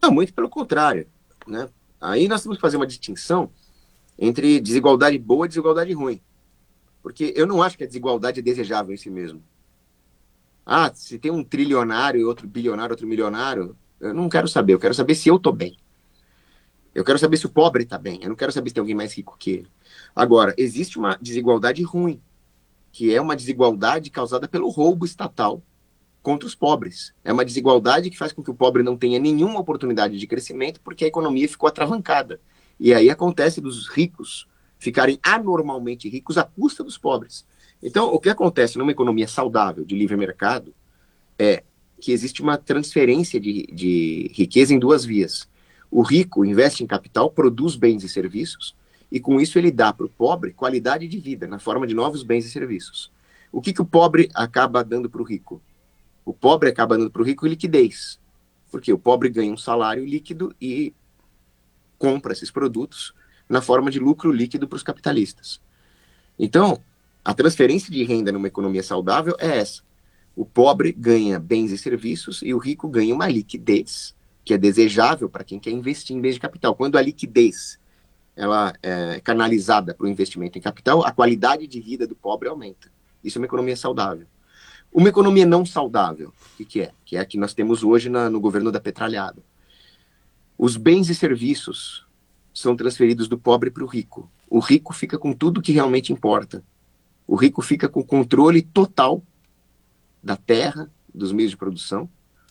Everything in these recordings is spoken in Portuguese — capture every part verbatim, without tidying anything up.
Não, muito pelo contrário, né? Aí nós temos que fazer uma distinção entre desigualdade boa e desigualdade ruim. Porque eu não acho que a desigualdade é desejável em si mesmo. Ah, se tem um trilionário e outro bilionário, outro milionário, eu não quero saber. Eu quero saber se eu tô bem. Eu quero saber se o pobre está bem. Eu não quero saber se tem alguém mais rico que ele. Agora, existe uma desigualdade ruim, que é uma desigualdade causada pelo roubo estatal contra os pobres. É uma desigualdade que faz com que o pobre não tenha nenhuma oportunidade de crescimento porque a economia ficou atravancada. E aí acontece dos ricos ficarem anormalmente ricos à custa dos pobres. Então, o que acontece numa economia saudável de livre mercado é que existe uma transferência de, de riqueza em duas vias. O rico investe em capital, produz bens e serviços, e com isso ele dá para o pobre qualidade de vida, na forma de novos bens e serviços. O que, que o pobre acaba dando para o rico? O pobre acaba dando para o rico liquidez, porque o pobre ganha um salário líquido e compra esses produtos na forma de lucro líquido para os capitalistas. Então, a transferência de renda numa economia saudável é essa. O pobre ganha bens e serviços e o rico ganha uma liquidez, que é desejável para quem quer investir em bens de capital. Quando a liquidez ela é canalizada para o investimento em capital, a qualidade de vida do pobre aumenta. Isso é uma economia saudável. Uma economia não saudável, o que, que é? Que é a que nós temos hoje na, no governo da petralhada. Os bens e serviços são transferidos do pobre para o rico. O rico fica com tudo que realmente importa. O rico fica com controle total da terra, dos meios de produção.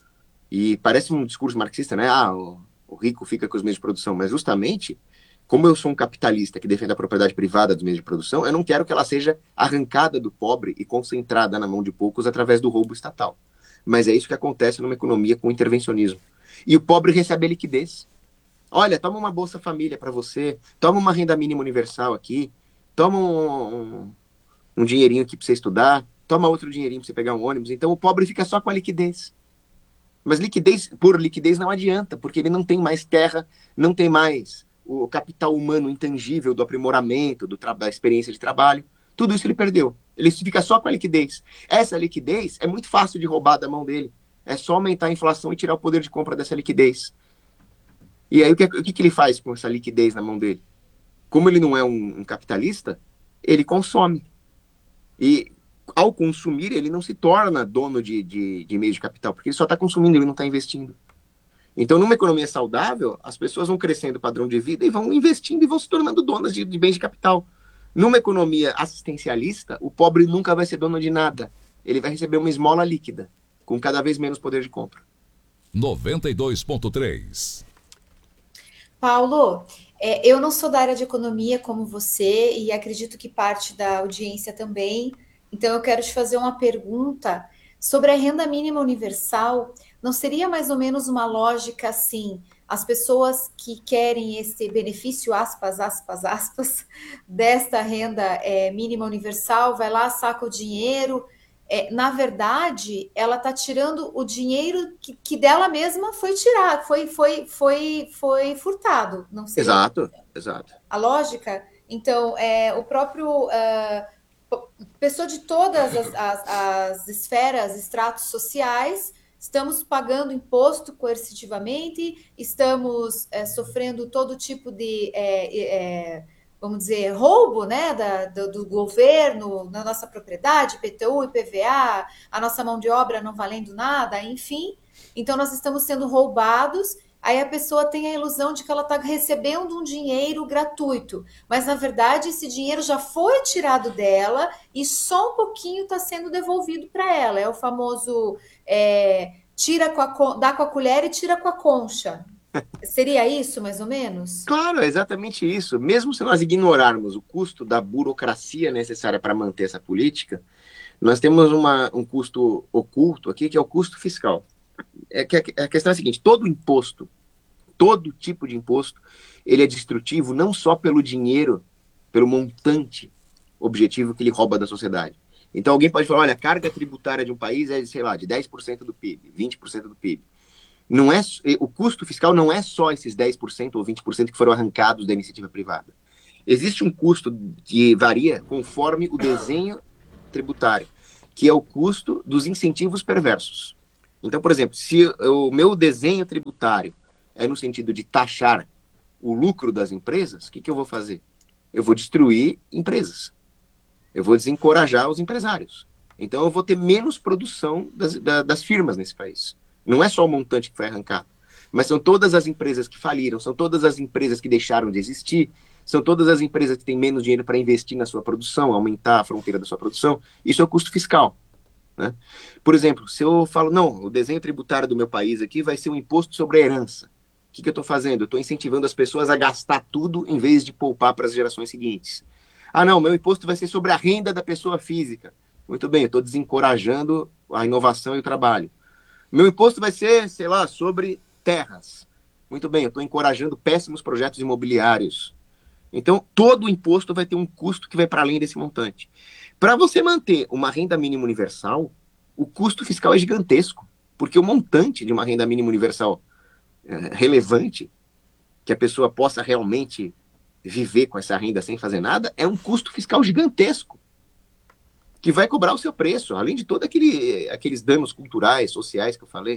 E parece um discurso marxista, né? Ah, o, o rico fica com os meios de produção. Mas justamente, como eu sou um capitalista que defende a propriedade privada dos meios de produção, eu não quero que ela seja arrancada do pobre e concentrada na mão de poucos através do roubo estatal. Mas é isso que acontece numa economia com intervencionismo. E o pobre recebe a liquidez. Olha, toma uma Bolsa Família para você, toma uma renda mínima universal aqui, toma um, um, um dinheirinho aqui para você estudar, toma outro dinheirinho para você pegar um ônibus. Então o pobre fica só com a liquidez. Mas liquidez por liquidez não adianta, porque ele não tem mais terra, não tem mais o capital humano intangível do aprimoramento, do da experiência de trabalho. Tudo isso ele perdeu. Ele fica só com a liquidez. Essa liquidez é muito fácil de roubar da mão dele. É só aumentar a inflação e tirar o poder de compra dessa liquidez. E aí o que, o que ele faz com essa liquidez na mão dele? Como ele não é um, um capitalista, ele consome. E ao consumir, ele não se torna dono de, de, de meios de capital, porque ele só está consumindo, ele não está investindo. Então, numa economia saudável, as pessoas vão crescendo o padrão de vida e vão investindo e vão se tornando donas de, de bens de capital. Numa economia assistencialista, o pobre nunca vai ser dono de nada. Ele vai receber uma esmola líquida, com cada vez menos poder de compra. noventa e dois ponto três. Paulo, é, eu não sou da área de economia como você e acredito que parte da audiência também. Então, eu quero te fazer uma pergunta sobre a renda mínima universal. Não seria mais ou menos uma lógica assim? As pessoas que querem esse benefício, aspas, aspas, aspas, desta renda é, mínima universal, vai lá, saca o dinheiro. É, na verdade, ela está tirando o dinheiro que, que dela mesma foi tirado, foi, foi, foi, foi furtado. Não seria Exato, exato. a lógica? Então, é, o próprio uh, pessoa de todas as, as, as esferas, estratos sociais, estamos pagando imposto coercitivamente, estamos é, sofrendo todo tipo de é, é, vamos dizer, roubo, né, da, do, do governo na nossa propriedade, I P T U, I P V A, a nossa mão de obra não valendo nada, enfim. Então, nós estamos sendo roubados, aí a pessoa tem a ilusão de que ela está recebendo um dinheiro gratuito, mas, na verdade, esse dinheiro já foi tirado dela e só um pouquinho está sendo devolvido para ela. É o famoso é, tira com a, dá com a colher e tira com a concha. Seria isso, mais ou menos? Claro, é exatamente isso. Mesmo se nós ignorarmos o custo da burocracia necessária para manter essa política, nós temos uma, um custo oculto aqui, que é o custo fiscal. É que a questão é a seguinte: todo imposto, todo tipo de imposto, ele é destrutivo não só pelo dinheiro, pelo montante objetivo que ele rouba da sociedade. Então alguém pode falar, olha, a carga tributária de um país é, sei lá, de dez por cento do P I B, vinte por cento do P I B. Não é, o custo fiscal não é só esses dez por cento ou vinte por cento que foram arrancados da iniciativa privada. Existe um custo que varia conforme o desenho tributário, que é o custo dos incentivos perversos. Então, por exemplo, se o meu desenho tributário é no sentido de taxar o lucro das empresas, o que, que eu vou fazer? Eu vou destruir empresas. Eu vou desencorajar os empresários. Então eu vou ter menos produção das, das firmas nesse país. Não é só o montante que foi arrancado, mas são todas as empresas que faliram, são todas as empresas que deixaram de existir, são todas as empresas que têm menos dinheiro para investir na sua produção, aumentar a fronteira da sua produção. Isso é o custo fiscal, né? Por exemplo, se eu falo, não, o desenho tributário do meu país aqui vai ser um imposto sobre a herança. O que, que eu estou fazendo? Eu estou incentivando as pessoas a gastar tudo em vez de poupar para as gerações seguintes. Ah, não, meu imposto vai ser sobre a renda da pessoa física. Muito bem, eu estou desencorajando a inovação e o trabalho. Meu imposto vai ser, sei lá, sobre terras. Muito bem, eu estou encorajando péssimos projetos imobiliários. Então, todo o imposto vai ter um custo que vai para além desse montante. Para você manter uma renda mínima universal, o custo fiscal é gigantesco, porque o montante de uma renda mínima universal é, relevante, que a pessoa possa realmente viver com essa renda sem fazer nada, é um custo fiscal gigantesco, que vai cobrar o seu preço, além de todos aquele, aqueles danos culturais, sociais que eu falei.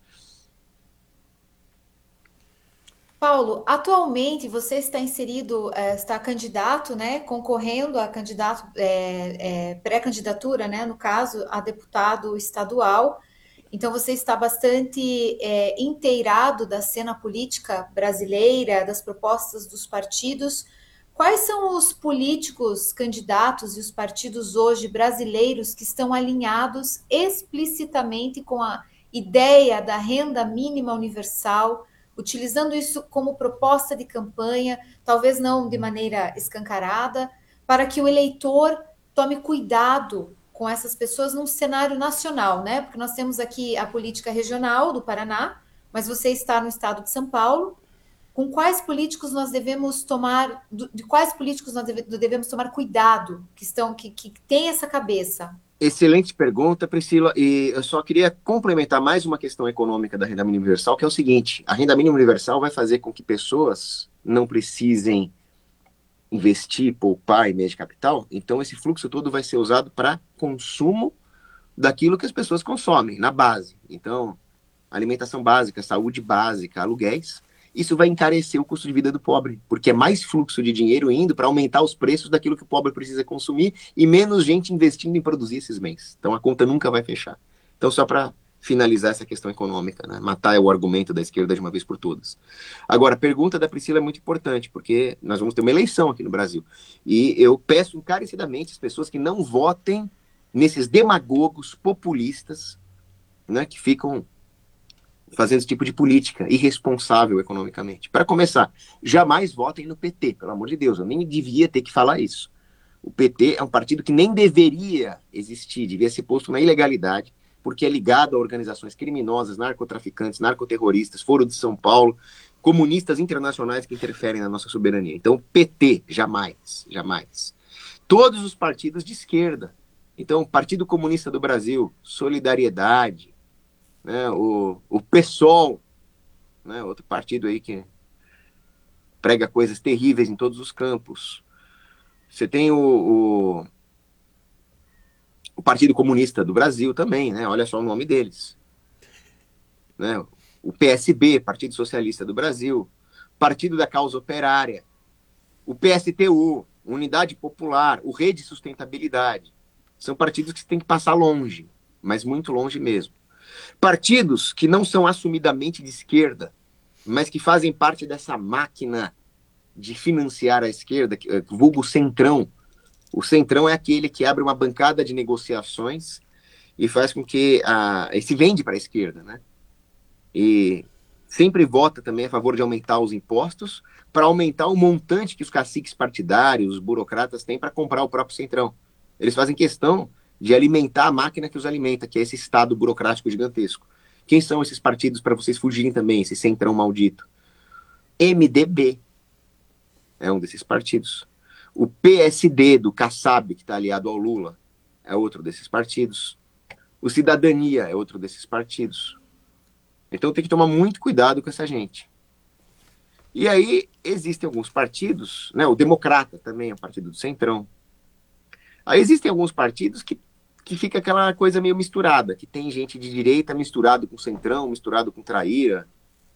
Paulo, atualmente você está inserido, eh, está candidato, né, concorrendo a candidato, é, é, pré-candidatura, né, no caso, a deputado estadual. Então você está bastante é, inteirado da cena política brasileira, das propostas dos partidos. Quais são os políticos candidatos e os partidos hoje brasileiros que estão alinhados explicitamente com a ideia da renda mínima universal, utilizando isso como proposta de campanha, talvez não de maneira escancarada, para que o eleitor tome cuidado com essas pessoas num cenário nacional, né? Porque nós temos aqui a política regional do Paraná, mas você está no estado de São Paulo. Com quais políticos nós devemos tomar, de quais políticos nós devemos tomar cuidado, que estão, que, que têm essa cabeça? Excelente pergunta, Priscila, e eu só queria complementar mais uma questão econômica da renda mínima universal, que é o seguinte: a renda mínima universal vai fazer com que pessoas não precisem investir, poupar em meio de capital, então esse fluxo todo vai ser usado para consumo daquilo que as pessoas consomem, na base. Então, alimentação básica, saúde básica, aluguéis. Isso vai encarecer o custo de vida do pobre, porque é mais fluxo de dinheiro indo para aumentar os preços daquilo que o pobre precisa consumir e menos gente investindo em produzir esses bens. Então a conta nunca vai fechar. Então, só para finalizar essa questão econômica, né? Matar o argumento da esquerda de uma vez por todas. Agora, a pergunta da Priscila é muito importante, porque nós vamos ter uma eleição aqui no Brasil. E eu peço encarecidamente às pessoas que não votem nesses demagogos populistas, né, que ficam fazendo esse tipo de política irresponsável economicamente. Para começar, jamais votem no P T, pelo amor de Deus, eu nem devia ter que falar isso. O P T é um partido que nem deveria existir, devia ser posto na ilegalidade, porque é ligado a organizações criminosas, narcotraficantes, narcoterroristas, Foro de São Paulo, comunistas internacionais que interferem na nossa soberania. Então, P T, jamais, jamais. Todos os partidos de esquerda. Então, Partido Comunista do Brasil, Solidariedade, né, o, o PSOL, né, outro partido aí que prega coisas terríveis em todos os campos. Você tem o, o, o Partido Comunista do Brasil também, né, olha só o nome deles. Né, o P S B, Partido Socialista do Brasil, Partido da Causa Operária, o P S T U, Unidade Popular, o Rede Sustentabilidade. São partidos que têm que passar longe, mas muito longe mesmo. Partidos que não são assumidamente de esquerda, mas que fazem parte dessa máquina de financiar a esquerda, vulgo Centrão. O Centrão é aquele que abre uma bancada de negociações e faz com que a, e se vende para a esquerda, né? E sempre vota também a favor de aumentar os impostos para aumentar o montante que os caciques partidários, os burocratas têm para comprar o próprio Centrão. Eles fazem questão de alimentar a máquina que os alimenta, que é esse Estado burocrático gigantesco. Quem são esses partidos para vocês fugirem também, esse Centrão maldito? M D B é um desses partidos. O P S D do Kassab, que está aliado ao Lula, é outro desses partidos. O Cidadania é outro desses partidos. Então tem que tomar muito cuidado com essa gente. E aí existem alguns partidos, né? O Democrata também é um partido do Centrão. Aí existem alguns partidos que, que fica aquela coisa meio misturada, que tem gente de direita misturado com centrão, misturado com traíra.